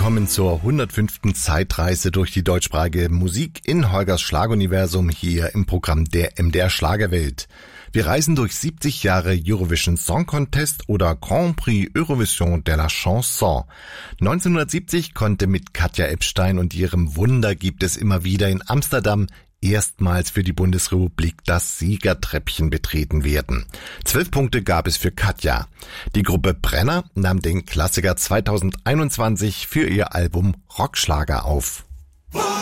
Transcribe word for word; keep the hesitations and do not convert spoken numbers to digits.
willkommen zur hundertfünften Zeitreise durch die deutschsprachige Musik in Holgers Schlaguniversum hier im Programm der M D R Schlagerwelt. Wir reisen durch siebzig Jahre Eurovision Song Contest oder Grand Prix Eurovision de la Chanson. neunzehnhundertsiebzig konnte mit Katja Ebstein und ihrem Wunder gibt es immer wieder in Amsterdam erstmals für die Bundesrepublik das Siegertreppchen betreten werden. Zwölf Punkte gab es für Katja. Die Gruppe Brenner nahm den Klassiker zweitausendeinundzwanzig für ihr Album Rockschlager auf.